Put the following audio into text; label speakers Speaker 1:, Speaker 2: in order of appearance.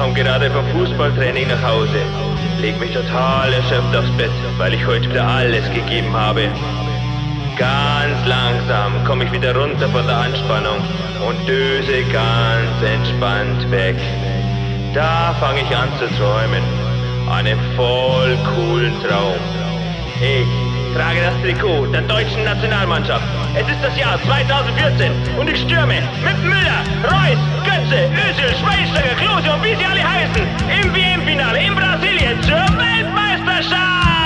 Speaker 1: komm gerade vom Fußballtraining nach Hause. Leg mich total erschöpft aufs Bett, weil ich heute wieder alles gegeben habe. Ganz langsam komme ich wieder runter von der Anspannung und döse ganz entspannt weg. Da fange ich an zu träumen. Einen voll coolen Traum. Ich trage das Trikot der deutschen Nationalmannschaft. Es ist das Jahr 2014 und ich stürme mit Müller, Reus, Götze, Özil, Schweinsteiger, Klose und wie sie alle heißen im WM-Finale in Brasilien zur Weltmeisterschaft!